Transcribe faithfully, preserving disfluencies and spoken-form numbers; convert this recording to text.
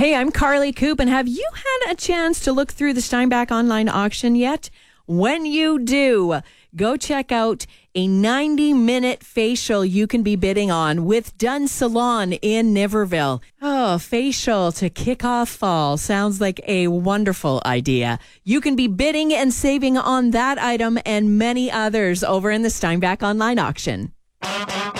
Hey, I'm Carly Coop, and have you had a chance to look through the Steinbach online auction yet? When you do, go check out a ninety-minute facial you can be bidding on with Done Salon in Niverville. Oh, facial to kick off fall. Sounds like a wonderful idea. You can be bidding and saving on that item and many others over in the Steinbach online auction.